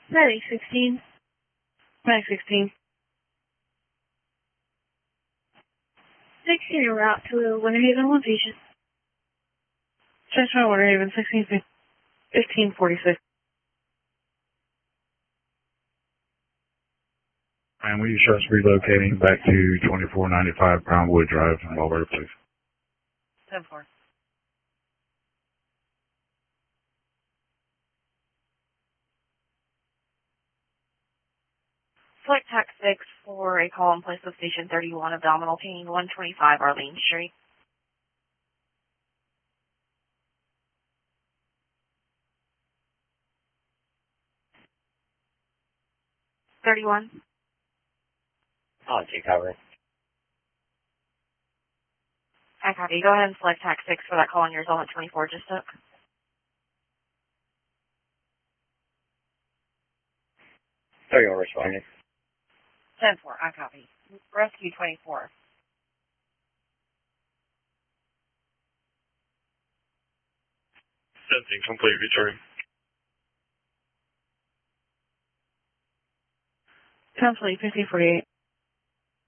Medic 16. Medic 16. 16 en route to Winter Haven location. Transfer Winter Haven 1546. And will you show us relocating back to 2495 Brownwood Drive in Walworth, please? 10-4. Select TAC 6 for a call in place of Station 31, abdominal pain, 125 Arlene Street. $31. I'll take cover. I copy. Go ahead and select TAC 6 for that call on your Element 24 just took. 31 responding. 10-4, I copy. Rescue 24. Sensing complete, return. 10-8, 1548.